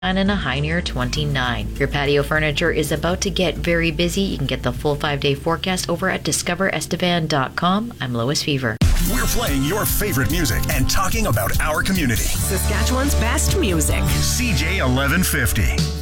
and a high near 29. Your patio furniture is about to get very busy. You can get the full 5-day forecast over at discoverestevan.com. I'm Lois Fever. We're playing your favorite music and talking about our community. Saskatchewan's best music. CJ 1150.